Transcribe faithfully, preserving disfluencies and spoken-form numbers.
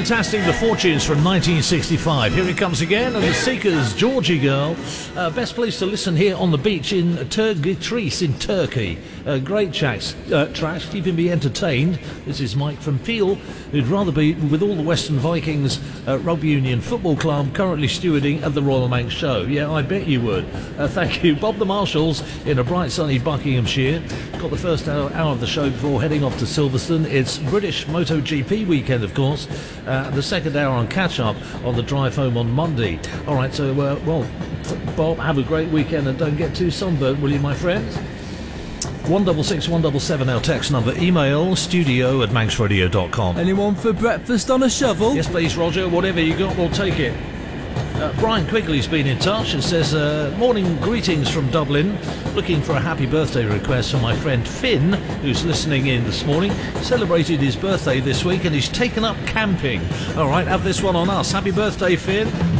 fantastic, The Fortunes from nineteen sixty-five. Here it comes again, and the Seekers, Georgie Girl. Uh, best place to listen here on the beach in Turgitris in Turkey. Uh, great tracks, uh, tracks, keeping me entertained. This is Mike from Peel, who'd rather be with all the Western Vikings uh, Rugby Union Football Club, currently stewarding at the Royal Manx Show. Yeah, I bet you would. Uh, thank you. Bob the Marshalls in a bright sunny Buckinghamshire. Got the first hour, hour of the show before heading off to Silverstone. It's British MotoGP weekend, of course. Uh, the second hour on catch-up on the drive home on Monday. All right, so, uh, well, Bob, have a great weekend and don't get too sunburnt, will you, my friends? one double six one double seven our text number. Email studio at manx radio dot com. Anyone for breakfast on a shovel? Yes, please, Roger. Whatever you got, we'll take it. Uh, Brian Quigley's been in touch and says, uh, morning greetings from Dublin. Looking for a happy birthday request for my friend Finn, who's listening in this morning. Celebrated his birthday this week and he's taken up camping. All right, have this one on us. Happy birthday, Finn.